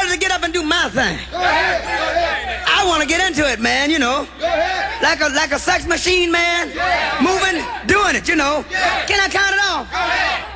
wanted to get up and do my thing. I want to get into it, man, you know. Like a sex machine, man. Moving, doing it, you know. Can I count it off?